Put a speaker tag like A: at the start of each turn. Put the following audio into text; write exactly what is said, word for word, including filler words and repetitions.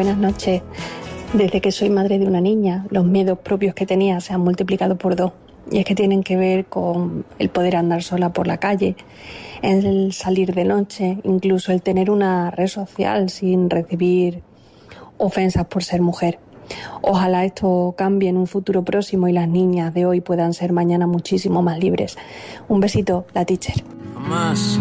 A: buenas noches. Desde que soy madre de una niña, los miedos propios que tenía se han multiplicado por dos. Y es que tienen que ver con el poder andar sola por la calle, el salir de noche, incluso el tener una red social sin recibir ofensas por ser mujer. Ojalá esto cambie en un futuro próximo y las niñas de hoy puedan ser mañana muchísimo más libres. Un besito, la teacher.
B: Más.